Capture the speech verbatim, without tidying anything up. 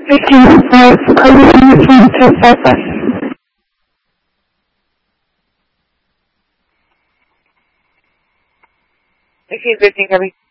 fifteen reports, overview from to Southwest. fifteen fifteen, copy.